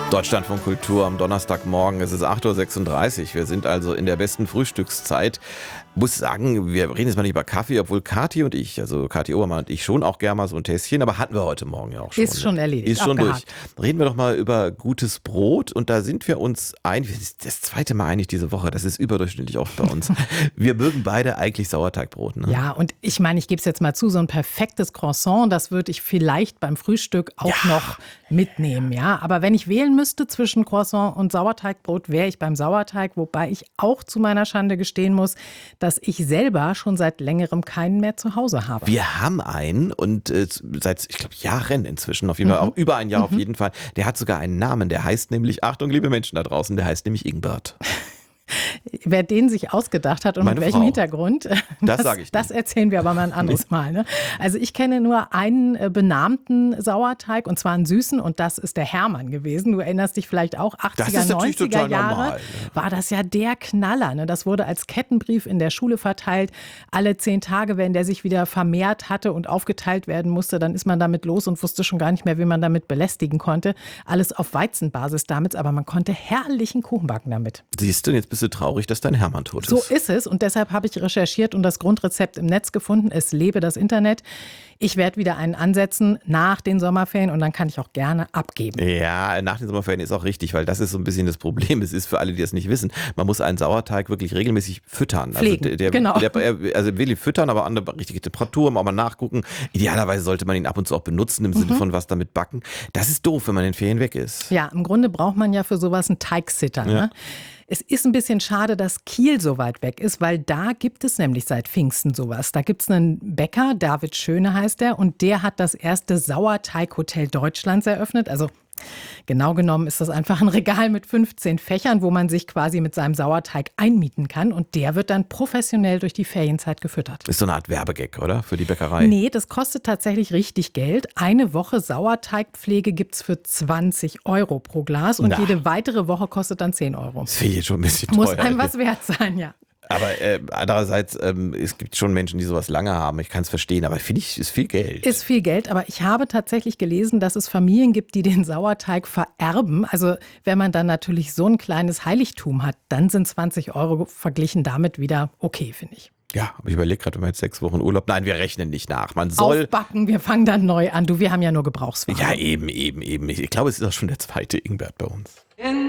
Deutschlandfunk Kultur am Donnerstagmorgen. Es ist 8:36 Uhr. Wir sind also in der besten Frühstückszeit. Muss sagen, wir reden jetzt mal nicht über Kaffee, obwohl Kathi und ich, also Kathi Obermann und ich schon auch gerne mal so ein Tässchen, aber hatten wir heute Morgen ja auch schon. Ist schon erledigt. Ist schon abgehakt. durch. Reden wir doch mal über gutes Brot und da sind wir uns einig, das zweite Mal einig diese Woche, das ist überdurchschnittlich oft bei uns. Wir mögen beide eigentlich Sauerteigbrot. Ne? Ja, und ich meine, ich gebe es jetzt mal zu, so ein perfektes Croissant, das würde ich vielleicht beim Frühstück auch noch mitnehmen, ja. Aber wenn ich wählen müsste zwischen Croissant und Sauerteigbrot, wäre ich beim Sauerteig, wobei ich auch zu meiner Schande gestehen muss, dass ich selber schon seit längerem keinen mehr zu Hause habe. Wir haben einen und seit, ich glaube, Jahren inzwischen, auf jeden Fall, auch über ein Jahr auf jeden Fall, der hat sogar einen Namen, der heißt nämlich, Achtung, liebe Menschen da draußen, der heißt nämlich Ingbert. Wer den sich ausgedacht hat und Meine mit welchem Frau. Hintergrund, Das sage ich nicht. das erzählen wir aber mal ein anderes Mal. Ne? Also ich kenne nur einen benahmten Sauerteig und zwar einen süßen und das ist der Hermann gewesen. Du erinnerst dich vielleicht auch, 80er, Das ist natürlich 90er total Jahre normal, ne? war das ja der Knaller. Ne? Das wurde als Kettenbrief in der Schule verteilt. Alle 10 Tage, wenn der sich wieder vermehrt hatte und aufgeteilt werden musste, dann ist man damit los und wusste schon gar nicht mehr, wie man damit belästigen konnte. Alles auf Weizenbasis damit, aber man konnte herrlichen Kuchen backen damit. Siehst du, jetzt bist du traurig, dass dein Hermann tot ist. So ist es und deshalb habe ich recherchiert und das Grundrezept im Netz gefunden. Es lebe das Internet. Ich werde wieder einen ansetzen nach den Sommerferien und dann kann ich auch gerne abgeben. Ja, nach den Sommerferien ist auch richtig, weil das ist so ein bisschen das Problem. Es ist für alle, die das nicht wissen, man muss einen Sauerteig wirklich regelmäßig füttern. Pflegen, also genau. Also wirklich füttern, aber an der richtigen Temperatur, auch mal nachgucken. Idealerweise sollte man ihn ab und zu auch benutzen, im Sinne von was damit backen. Das ist doof, wenn man in den Ferien weg ist. Ja, im Grunde braucht man ja für sowas einen Teigsitter. Ja. Ne? Es ist ein bisschen schade, dass Kiel so weit weg ist, weil da gibt es nämlich seit Pfingsten sowas. Da gibt es einen Bäcker, David Schöne heißt er, und der hat das erste Sauerteighotel Deutschlands eröffnet. Also genau genommen ist das einfach ein Regal mit 15 Fächern, wo man sich quasi mit seinem Sauerteig einmieten kann. Und der wird dann professionell durch die Ferienzeit gefüttert. Ist so eine Art Werbegag, oder? Für die Bäckerei. Nee, das kostet tatsächlich richtig Geld. Eine Woche Sauerteigpflege gibt's für 20 € pro Glas und jede weitere Woche kostet dann 10 €. Das finde ich jetzt schon ein bisschen Muss teuer. einem was wert sein, ja. Aber andererseits, es gibt schon Menschen, die sowas lange haben. Ich kann es verstehen, aber finde ich, ist viel Geld. Ist viel Geld, aber ich habe tatsächlich gelesen, dass es Familien gibt, die den Sauerteig vererben. Also wenn man dann natürlich so ein kleines Heiligtum hat, dann sind 20 € verglichen damit wieder okay, finde ich. Ja, aber ich überlege gerade, wenn wir jetzt 6 Wochen Urlaub. Nein, wir rechnen nicht nach. Man soll. Aufbacken, wir fangen dann neu an. Du, wir haben ja nur Gebrauchswaren. Ja, eben. Ich glaube, es ist auch schon der zweite Ingbert bei uns.